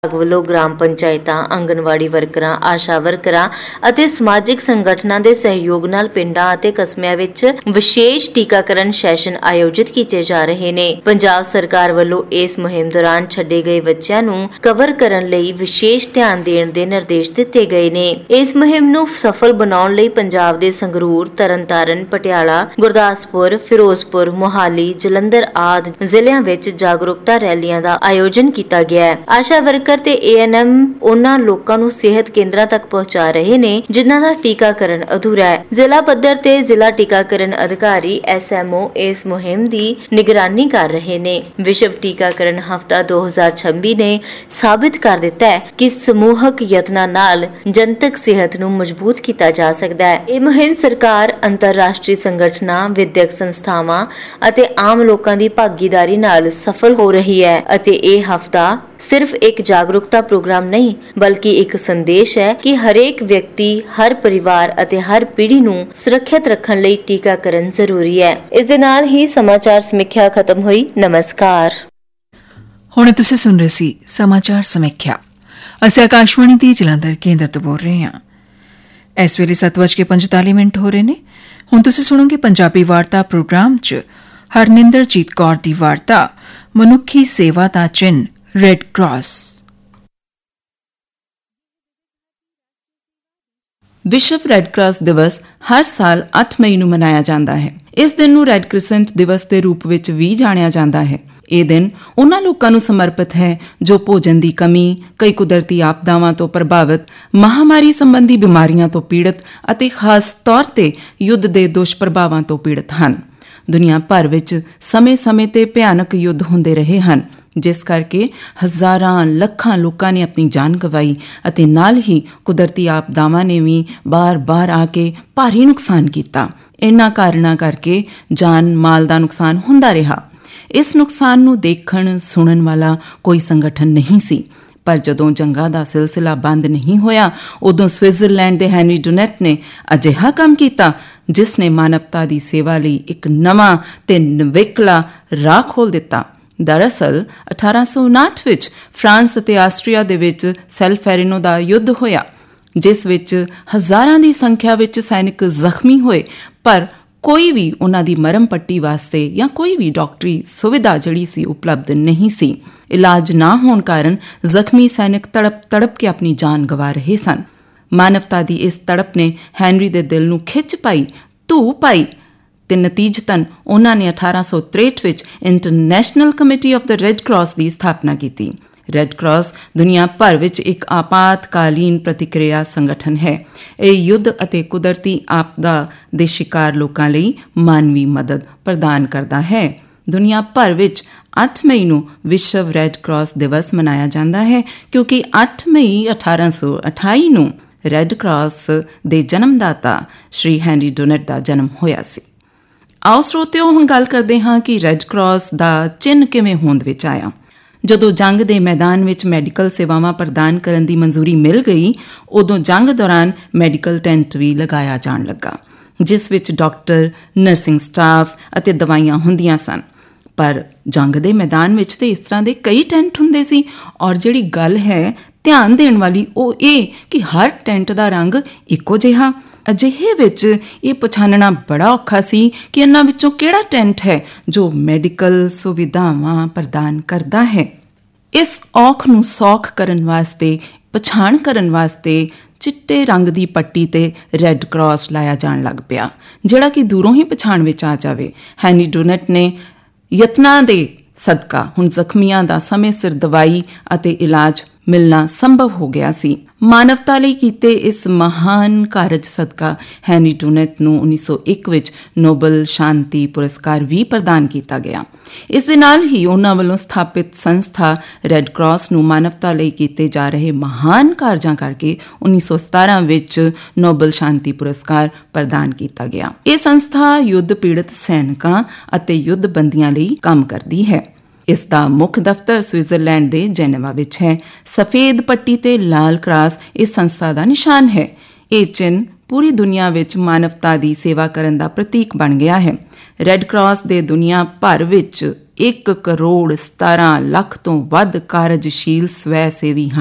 ਵੱਲੋਂ ਗ੍ਰਾਮ ਪੰਚਾਇਤਾਂ, ਆਂਗਣਵਾੜੀ ਵਰਕਰਾਂ, ਆਸ਼ਾ ਵਰਕਰਾਂ ਅਤੇ ਸਮਾਜਿਕ ਸੰਗਠਨਾਂ ਦੇ ਸਹਿਯੋਗ ਨਾਲ ਪਿੰਡਾਂ ਅਤੇ ਕਸਬਿਆਂ ਵਿੱਚ ਵਿਸ਼ੇਸ਼ ਟੀਕਾਕਰਨ ਸੈਸ਼ਨ ਆਯੋਜਿਤ ਕੀਤੇ ਜਾ ਰਹੇ ਨੇ। ਪੰਜਾਬ ਸਰਕਾਰ ਵੱਲੋਂ ਇਸ ਮੁਹਿੰਮ ਦੌਰਾਨ ਛੱਡੇ ਗਏ ਬੱਚਿਆਂ ਨੂੰ ਕਵਰ ਕਰਨ ਲਈ ਵਿਸ਼ੇਸ਼ ਧਿਆਨ ਦੇਣ ਦੇ ਨਿਰਦੇਸ਼ ਦਿੱਤੇ ਗਏ ਨੇ। ਇਸ ਮੁਹਿੰਮ ਨੂੰ ਸਫਲ ਬਣਾਉਣ ਲਈ ਪੰਜਾਬ ਦੇ ਸੰਗਰੂਰ, ਤਰਨਤਾਰਨ, ਪਟਿਆਲਾ, ਗੁਰਦਾਸਪੁਰ, ਫਿਰੋਜ਼ਪੁਰ, ਮੋਹਾਲੀ, ਜਲੰਧਰ ਆਦਿ ਜ਼ਿਲ੍ਹਿਆਂ ਵਿੱਚ ਜਾਗਰੂਕਤਾ ਰੈਲੀਆਂ ਦਾ ਆਯੋਜਨ ਕੀਤਾ ਗਿਆ ਹੈ। ਆਸ਼ਾ ਵਰਕਰ ਤੇ ANM ਉਹਨਾਂ ਲੋਕਾਂ ਨੂੰ ਸਿਹਤ ਕੇਂਦਰਾਂ ਤੱਕ ਪਹੁੰਚਾ ਰਹੇ ਨੇ ਜਿਨ੍ਹਾਂ ਦਾ ਟੀਕਾਕਰਨ ਅਧੂਰਾ ਹੈ। ਜ਼ਿਲ੍ਹਾ ਪੱਧਰ ਤੇ ਜ਼ਿਲ੍ਹਾ ਟੀਕਾਕਰਨ ਅਧਿਕਾਰੀ SMO ਇਸ ਮੁਹਿੰਮ ਦੀ ਨਿਗਰਾਨੀ ਕਰ ਰਹੇ ਨੇ। ਵਿਸ਼ਵ ਟੀਕਾਕਰਨ ਹਫ਼ਤਾ 2026 ਨੇ ਸਾਬਿਤ ਕਰ ਦਿੱਤਾ ਹੈ ਕਿ ਸਮੂਹਕ ਯਤਨਾਂ ਨਾਲ ਜਨਤਕ ਸਿਹਤ ਨੂੰ ਮਜ਼ਬੂਤ ਕੀਤਾ ਜਾ ਸਕਦਾ ਹੈ। ਇਹ ਮੁਹਿੰਮ ਸਰਕਾਰ, ਅੰਤਰਰਾਸ਼ਟਰੀ ਸੰਗਠਨਾਂ, ਵਿਦਿਅਕ ਸੰਸਥਾਵਾਂ ਅਤੇ ਆਮ ਲੋਕਾਂ ਦੀ ਭਾਗੀਦਾਰੀ ਨਾਲ ਸਫਲ ਹੋ ਰਹੀ ਹੈ ਅਤੇ ਇਹ ਹਫ਼ਤਾ ਸਿਰਫ ਇੱਕ ਜਾਗਰੂਕਤਾ ਪ੍ਰੋਗਰਾਮ ਨਹੀਂ ਬਲਕਿ ਇੱਕ ਸੰਦੇਸ਼ ਹੈ ਕਿ ਹਰੇਕ ਵਿਅਕਤੀ, ਹਰ ਪਰਿਵਾਰ ਅਤੇ ਹਰ ਪੀੜ੍ਹੀ ਨੂੰ ਸੁਰੱਖਿਅਤ ਰੱਖਣ ਲਈ ਟੀਕਾਕਰਨ ਜ਼ਰੂਰੀ ਹੈ। ਇਸ ਦੇ ਨਾਲ ਹੀ ਸਮਾਚਾਰ ਸਮੀਖਿਆ ਖਤਮ ਹੋਈ। ਨਮਸਕਾਰ। ਹੁਣ ਤੁਸੀਂ ਸੁਣ ਰਹੇ ਸੀ ਸਮਾਚਾਰ ਸਮੀਖਿਆ। ਅਸੀਂ ਆਕਾਸ਼ਵਾਣੀ ਦੀ ਜਲੰਧਰ ਕੇਂਦਰ ਤੋਂ ਬੋਲ ਰਹੇ ਹਾਂ। ਇਸ ਵੇਲੇ 7:45 ਹੋ ਰਹੇ ਨੇ। ਹੁਣ ਤੁਸੀਂ ਸੁਣੋਗੇ ਪੰਜਾਬੀ ਵਾਰਤਾ ਪ੍ਰੋਗਰਾਮ 'ਚ ਹਰਨਿੰਦਰਜੀਤ ਕੌਰ ਦੀ ਵਾਰਤਾ ਮਨੁੱਖੀ ਸੇਵਾ ਦਾ ਚਿੰਨ੍ਹ ਰੈੱਡ ਕਰਾਸ। ਵਿਸ਼ਵ ਰੈੱਡ ਕਰਾਸ ਦਿਵਸ ਹਰ ਸਾਲ 8 ਮਈ ਨੂੰ ਮਨਾਇਆ ਜਾਂਦਾ ਹੈ। ਇਸ ਦਿਨ ਨੂੰ ਰੈੱਡ ਕ੍ਰਿਸੈਂਟ ਦਿਵਸ ਦੇ ਰੂਪ ਵਿੱਚ ਵੀ ਜਾਣਿਆ ਜਾਂਦਾ ਹੈ। ਇਹ ਦਿਨ ਉਹਨਾਂ ਲੋਕਾਂ ਨੂੰ ਸਮਰਪਿਤ ਹੈ ਜੋ ਭੋਜਨ ਦੀ ਕਮੀ, ਕਈ ਕੁਦਰਤੀ ਆਪਦਾਵਾਂ ਤੋਂ ਪ੍ਰਭਾਵਿਤ, ਮਹਾਮਾਰੀ ਸੰਬੰਧੀ ਬਿਮਾਰੀਆਂ ਤੋਂ ਪੀੜਤ ਅਤੇ ਖਾਸ ਤੌਰ ਤੇ ਯੁੱਧ ਦੇ ਦੁਸ਼ਪ੍ਰਭਾਵਾਂ ਤੋਂ ਪੀੜਤ ਹਨ। ਦੁਨੀਆ ਭਰ ਵਿੱਚ ਸਮੇਂ-ਸਮੇਂ ਤੇ ਭਿਆਨਕ ਯੁੱਧ ਹੁੰਦੇ ਰਹੇ ਹਨ ਜਿਸ ਕਰਕੇ ਹਜ਼ਾਰਾਂ ਲੱਖਾਂ ਲੋਕਾਂ ਨੇ ਆਪਣੀ ਜਾਨ ਗਵਾਈ ਅਤੇ ਨਾਲ ਹੀ ਕੁਦਰਤੀ ਆਪਦਾਵਾਂ ਨੇ ਵੀ ਬਾਰ-ਬਾਰ ਆ ਕੇ ਭਾਰੀ ਨੁਕਸਾਨ ਕੀਤਾ। ਇਨ੍ਹਾਂ ਕਾਰਨਾਂ ਕਰਕੇ ਜਾਨ ਮਾਲ ਦਾ ਨੁਕਸਾਨ ਹੁੰਦਾ ਰਿਹਾ। ਇਸ ਨੁਕਸਾਨ ਨੂੰ ਦੇਖਣ ਸੁਣਨ ਵਾਲਾ ਕੋਈ ਸੰਗਠਨ ਨਹੀਂ ਸੀ। ਪਰ ਜਦੋਂ ਜੰਗਾਂ ਦਾ ਸਿਲਸਿਲਾ ਬੰਦ ਨਹੀਂ ਹੋਇਆ ਉਦੋਂ ਸਵਿਟਜ਼ਰਲੈਂਡ ਦੇ ਹੈਨਰੀ ਡੁਨੈਟ ਨੇ ਅਜਿਹਾ ਕੰਮ ਕੀਤਾ ਜਿਸ ਨੇ ਮਾਨਵਤਾ ਦੀ ਸੇਵਾ ਲਈ ਇੱਕ ਨਵਾਂ ਤੇ ਨਿਵੇਕਲਾ ਰਾਹ ਖੋਲ੍ਹ ਦਿੱਤਾ। ਦਰਅਸਲ 1859 ਵਿੱਚ ਫਰਾਂਸ ਅਤੇ ਆਸਟਰੀਆ ਦੇ ਵਿੱਚ ਸੈਲਫੈਰਿਨੋ ਦਾ ਯੁੱਧ ਹੋਇਆ ਜਿਸ ਵਿੱਚ ਹਜ਼ਾਰਾਂ ਦੀ ਸੰਖਿਆ ਵਿੱਚ ਸੈਨਿਕ ਜ਼ਖਮੀ ਹੋਏ ਪਰ ਕੋਈ ਵੀ ਉਹਨਾਂ ਦੀ ਮਰਮ ਪੱਟੀ ਵਾਸਤੇ ਜਾਂ ਕੋਈ ਵੀ ਡਾਕਟਰੀ ਸੁਵਿਧਾ ਜਿਹੜੀ ਸੀ ਉਪਲਬਧ ਨਹੀਂ ਸੀ। ਇਲਾਜ ਨਾ ਹੋਣ ਕਾਰਨ ਜ਼ਖਮੀ ਸੈਨਿਕ ਤੜਪ ਕੇ ਆਪਣੀ ਜਾਨ ਗਵਾ ਰਹੇ ਸਨ। ਮਾਨਵਤਾ ਦੀ ਇਸ ਤੜਪ ਨੇ ਹੈਨਰੀ ਦੇ ਦਿਲ ਨੂੰ ਖਿੱਚ ਪਾਈ, ਧੂ ਪਾਈ ਤੇ ਨਤੀਜਤਨ ਉਹਨਾਂ ਨੇ 1863 ਵਿੱਚ international committee of the red cross ਦੀ ਸਥਾਪਨਾ ਕੀਤੀ। ਰੈੱਡ ਕਰਾਸ ਦੁਨੀਆ ਭਰ ਵਿੱਚ ਇੱਕ ਆਪਾਤਕਾਲੀਨ ਪ੍ਰਤੀਕਿਰਿਆ ਸੰਗਠਨ ਹੈ। ਇਹ ਯੁੱਧ ਅਤੇ ਕੁਦਰਤੀ ਆਪਦਾ ਦੇ ਸ਼ਿਕਾਰ ਲੋਕਾਂ ਲਈ ਮਾਨਵੀ ਮਦਦ ਪ੍ਰਦਾਨ ਕਰਦਾ ਹੈ। ਦੁਨੀਆ ਭਰ ਵਿੱਚ 8 ਮਈ ਨੂੰ ਵਿਸ਼ਵ ਰੈੱਡ ਕਰਾਸ ਦਿਵਸ ਮਨਾਇਆ ਜਾਂਦਾ ਹੈ ਕਿਉਂਕਿ 8 ਮਈ 1828 ਨੂੰ ਰੈੱਡ ਕਰਾਸ ਦੇ ਜਨਮਦਾਤਾ ਸ਼੍ਰੀ ਹੈਨਰੀ ਡੁਨੈਟ ਦਾ ਜਨਮ ਹੋਇਆ ਸੀ। ਆਓ ਸਰੋਤਿਓ, ਹੁਣ ਗੱਲ ਕਰਦੇ ਹਾਂ ਕਿ ਰੈੱਡ ਕਰਾਸ ਦਾ ਚਿੰਨ੍ਹ ਕਿਵੇਂ ਹੋਂਦ ਵਿੱਚ ਆਇਆ। ਜਦੋਂ ਜੰਗ ਦੇ ਮੈਦਾਨ ਵਿੱਚ ਮੈਡੀਕਲ ਸੇਵਾਵਾਂ ਪ੍ਰਦਾਨ ਕਰਨ ਦੀ ਮਨਜ਼ੂਰੀ ਮਿਲ ਗਈ ਉਦੋਂ ਜੰਗ ਦੌਰਾਨ ਮੈਡੀਕਲ ਟੈਂਟ ਵੀ ਲਗਾਇਆ ਜਾਣ ਲੱਗਾ ਜਿਸ ਵਿੱਚ ਡਾਕਟਰ, ਨਰਸਿੰਗ ਸਟਾਫ ਅਤੇ ਦਵਾਈਆਂ ਹੁੰਦੀਆਂ ਸਨ। ਪਰ ਜੰਗ ਦੇ ਮੈਦਾਨ ਵਿੱਚ ਤੇ ਇਸ ਤਰ੍ਹਾਂ ਦੇ ਕਈ ਟੈਂਟ ਹੁੰਦੇ ਸੀ ਔਰ ਜਿਹੜੀ ਗੱਲ ਹੈ ਧਿਆਨ ਦੇਣ ਵਾਲੀ ਉਹ ਇਹ ਕਿ ਹਰ ਟੈਂਟ ਦਾ ਰੰਗ ਇੱਕੋ ਜਿਹਾ। ਅਜਿਹੇ ਵਿੱਚ ਇਹ ਪਛਾਣਨਾ ਬੜਾ ਔਖਾ ਸੀ ਕਿ ਇਹਨਾਂ ਵਿੱਚੋਂ ਕਿਹੜਾ ਟੈਂਟ ਹੈ ਜੋ ਮੈਡੀਕਲ ਸੁਵਿਧਾਵਾਂ ਪ੍ਰਦਾਨ ਕਰਦਾ ਹੈ। ਇਸ ਔਖ ਨੂੰ ਸੌਖ ਕਰਨ ਵਾਸਤੇ, ਪਛਾਣ ਕਰਨ ਵਾਸਤੇ ਚਿੱਟੇ ਰੰਗ ਦੀ ਪੱਟੀ ਤੇ ਰੈੱਡ ਕਰਾਸ ਲਾਇਆ ਜਾਣ ਲੱਗ ਪਿਆ ਜਿਹੜਾ ਕਿ ਦੂਰੋਂ ਹੀ ਪਛਾਣ ਵਿੱਚ ਆ ਜਾਵੇ। ਹੈਨਰੀ ਡੁਨੈਟ ਨੇ ਯਤਨਾਂ ਦੇ ਸਦਕਾ ਹੁਣ ਜ਼ਖਮੀਆਂ ਦਾ ਸਮੇਂ ਸਿਰ ਦਵਾਈ ਅਤੇ ਇਲਾਜ ਮਿਲਣਾ ਸੰਭਵ ਹੋ ਗਿਆ ਸੀ। ਮਾਨਵਤਾ ਲਈ ਕੀਤੇ ਇਸ ਮਹਾਨ ਕਾਰਜ ਸਦਕਾ ਹੈਨਰੀ ਡੁਨੈਟ ਨੂੰ 1901 ਵਿੱਚ ਨੋਬਲ ਸ਼ਾਂਤੀ ਪੁਰਸਕਾਰ ਵੀ ਪ੍ਰਦਾਨ ਕੀਤਾ ਗਿਆ। ਇਸ ਦੇ ਨਾਲ ਹੀ ਉਹਨਾਂ ਵੱਲੋਂ ਸਥਾਪਿਤ ਸੰਸਥਾ ਰੈੱਡ ਕਰਾਸ ਨੂੰ ਮਾਨਵਤਾ ਲਈ ਕੀਤੇ ਜਾ ਰਹੇ ਮਹਾਨ ਕਾਰਜਾਂ ਕਰਕੇ 1917 ਵਿੱਚ ਨੋਬਲ ਸ਼ਾਂਤੀ ਪੁਰਸਕਾਰ ਪ੍ਰਦਾਨ ਕੀਤਾ ਗਿਆ। ਇਹ ਸੰਸਥਾ ਯੁੱਧ ਪੀੜਤ ਸੈਨਿਕਾਂ ਅਤੇ ਯੁੱਧ ਬੰਦੀਆਂ ਲਈ ਕੰਮ ਕਰਦੀ ਹੈ। ਇਸ ਦਾ ਮੁੱਖ ਦਫ਼ਤਰ ਸਵਿਟਜ਼ਰਲੈਂਡ ਦੇ ਜੈਨੇਵਾ ਵਿੱਚ ਹੈ। ਸਫੇਦ ਪੱਟੀ ਤੇ ਲਾਲ ਕਰਾਸ ਇਸ ਸੰਸਥਾ ਦਾ ਨਿਸ਼ਾਨ ਹੈ। ਇਹ ਚਿੰਨ੍ਹ ਪੂਰੀ ਦੁਨੀਆ ਵਿੱਚ ਮਾਨਵਤਾ ਦੀ ਸੇਵਾ ਕਰਨ ਦਾ ਪ੍ਰਤੀਕ ਬਣ ਗਿਆ ਹੈ। ਰੈੱਡ ਕਰਾਸ ਦੇ ਦੁਨੀਆ ਭਰ ਵਿੱਚ 1 ਕਰੋੜ 17 ਲੱਖ ਤੋਂ ਵੱਧ ਕਾਰਜਸ਼ੀਲ ਸਵੈ ਸੇਵੀ ਹਨ।